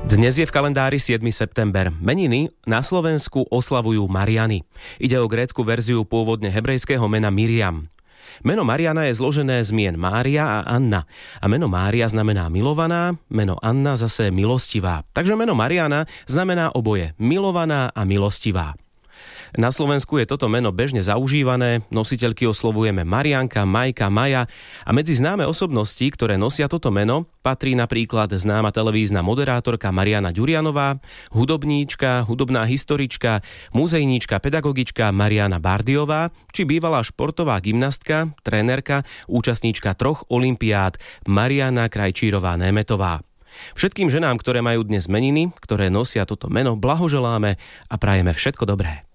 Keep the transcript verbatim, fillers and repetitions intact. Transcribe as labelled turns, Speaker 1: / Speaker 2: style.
Speaker 1: Dnes je v kalendári siedmy september. Meniny na Slovensku oslavujú Mariany. Ide o grécku verziu pôvodne hebrejského mena Miriam. Meno Mariana je zložené z mien Mária a Anna. A meno Mária znamená milovaná, meno Anna zase milostivá. Takže meno Mariana znamená oboje, milovaná a milostivá. Na Slovensku je toto meno bežne zaužívané, nositeľky oslovujeme Marianka, Majka, Maja a medzi známe osobnosti, ktoré nosia toto meno, patrí napríklad známa televízna moderátorka Mariana Ďurianová, hudobníčka, hudobná historička, muzejníčka, pedagogička Mariana Bardiová, či bývalá športová gymnastka, trénerka, účastníčka troch olympiád Mariana Krajčírová-Németová. Všetkým ženám, ktoré majú dnes meniny, ktoré nosia toto meno, blahoželáme a prajeme všetko dobré.